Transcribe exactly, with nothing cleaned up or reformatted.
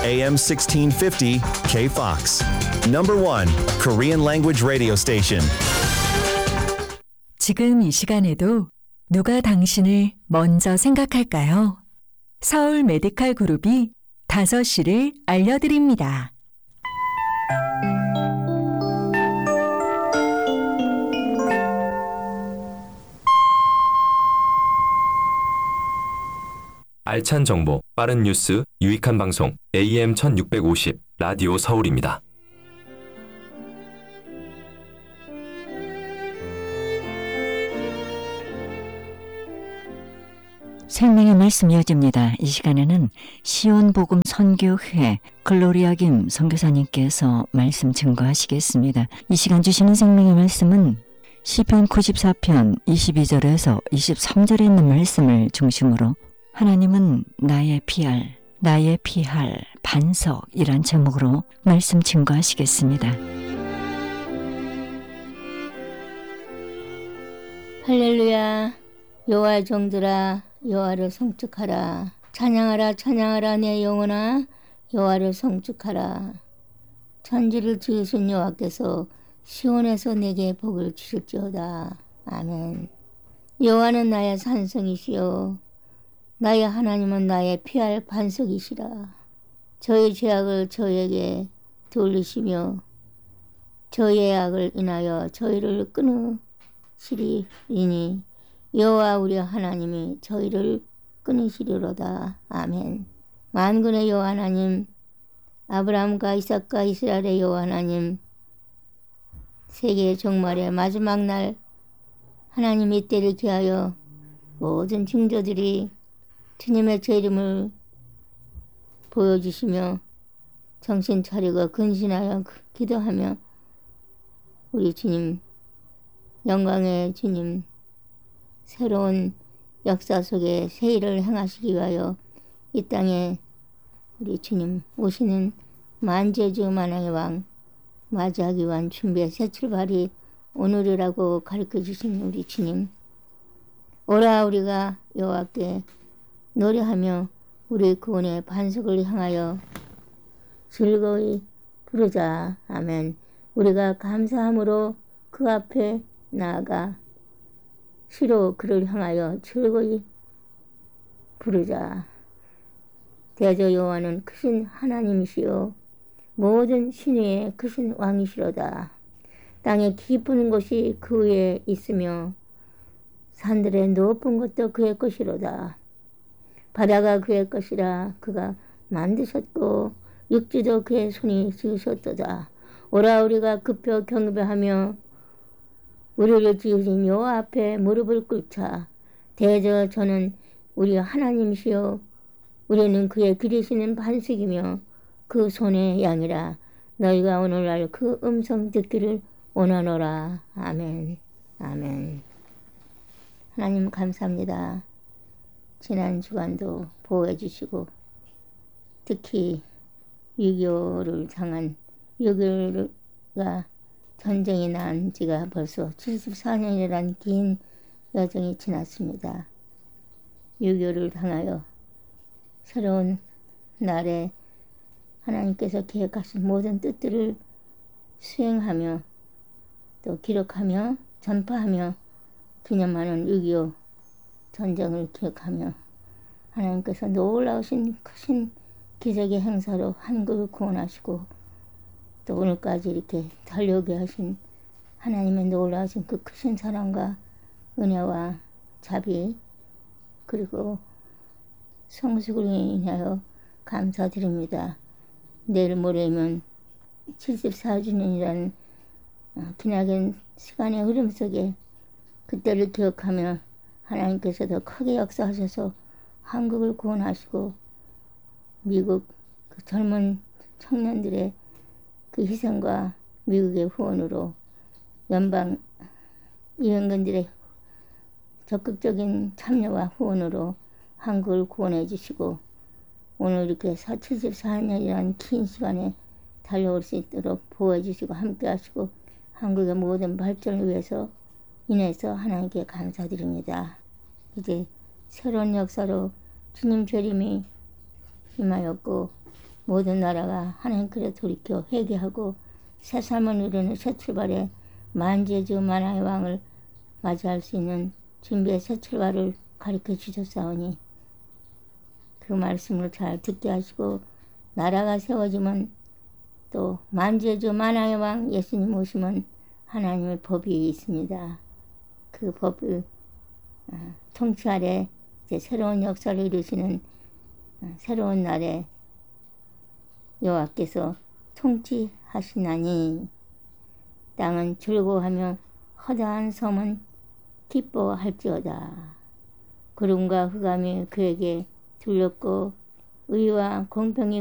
에이엠 십육백오십 K-Fox. Number one Korean language radio station. 지금 이 시간에도 누가 당신을 먼저 생각할까요? 서울 메디칼 그룹이 다섯 시를 알려드립니다. 알찬 정보, 빠른 뉴스, 유익한 방송 에이엠 천육백오십 라디오 서울입니다. 생명의 말씀 이어집니다. 이 시간에는 시온복음 선교회 글로리아 김 선교사님께서 말씀 증거하시겠습니다. 이 시간 주시는 생명의 말씀은 시편 구십사 편 이십이 절에서 이십삼 절에 있는 말씀을 중심으로 하나님은 나의 피할, 나의 피할 반석이란 제목으로 말씀 증거하시겠습니다. 할렐루야. 여호와의 종들아 여호와를 송축하라. 찬양하라 찬양하라 내 영혼아 여호와를 송축하라. 천지를 지으신 여호와께서 시온에서 내게 복을 주실지어다. 아멘. 여호와는 나의 산성이시요 나의 하나님은 나의 피할 반석이시라. 저의 죄악을 저에게 돌리시며 저의 악을 인하여 저희를 끊으시리니 여호와 우리 하나님이 저희를 끊으시리로다. 아멘. 만군의 여호와 하나님, 아브라함과 이삭과 이스라엘의 여호와 하나님, 세계의 종말의 마지막 날 하나님 이때를 기하여 모든 징조들이 주님의 제 이름을 보여주시며 정신 차리고 근신하여 기도하며 우리 주님, 영광의 주님, 새로운 역사 속에 새 일을 행하시기 위하여 이 땅에 우리 주님 오시는 만재주 만왕의 왕 맞이하기 위한 준비의 새 출발이 오늘이라고 가르쳐 주신 우리 주님, 오라 우리가 여호와께 노래하며 우리 구원의 반석을 향하여 즐거이 부르자. 아멘. 우리가 감사함으로 그 앞에 나아가 시로 그를 향하여 즐거이 부르자. 대저 여호와는 크신 하나님이시요 모든 신 위에 크신 왕이시로다. 땅에 깊은 곳이 그 위에 있으며 산들의 높은 것도 그의 것이로다. 바다가 그의 것이라 그가 만드셨고 육지도 그의 손이 지으셨도다. 오라 우리가 급혀 경배하며 우리를 지으신 여호와 앞에 무릎을 꿇자. 대저 저는 우리 하나님이시요 우리는 그의 기르시는 반석이며 그 손의 양이라. 너희가 오늘날 그 음성 듣기를 원하노라. 아멘. 아멘. 하나님 감사합니다. 지난 주간도 보호해 주시고 특히 유교를 당한 유교가 전쟁이 난 지가 벌써 칠십사 년이란 긴 여정이 지났습니다. 유교를 당하여 새로운 날에 하나님께서 계획하신 모든 뜻들을 수행하며 또 기록하며 전파하며 기념하는 육이오 전쟁을 기억하며 하나님께서 놀라우신 크신 기적의 행사로 한국을 구원하시고 또 오늘까지 이렇게 달려오게 하신 하나님의 놀라우신 그 크신 사랑과 은혜와 자비 그리고 성숙을 인하여 감사드립니다. 내일 모레면 칠십사 주년이라는 기나긴 시간의 흐름 속에 그때를 기억하며 하나님께서도 크게 역사하셔서 한국을 구원하시고 미국 그 젊은 청년들의 그 희생과 미국의 후원으로 연방 유엔군들의 적극적인 참여와 후원으로 한국을 구원해 주시고 오늘 이렇게 칠십사 년이라는 긴 시간에 달려올 수 있도록 보호해 주시고 함께 하시고 한국의 모든 발전을 위해서 인해서 하나님께 감사드립니다. 이제 새로운 역사로 주님 재림이 임하였고 모든 나라가 하나님께로 돌이켜 회개하고 새 삶을 누리는 새 출발에 만주의 만왕의 왕을 맞이할 수 있는 준비의 새 출발을 가르쳐 주셨사오니 그 말씀을 잘 듣게 하시고 나라가 세워지면 또 만주의 주 만왕의 왕 예수님 오시면 하나님의 법이 있습니다. 그 법을 통치 아래 이제 새로운 역사를 이루시는 새로운 날에 여호와께서 통치하시나니 땅은 즐거워하며 허다한 섬은 기뻐할지어다. 구름과 흑암이 그에게 둘렀고 의와 공평이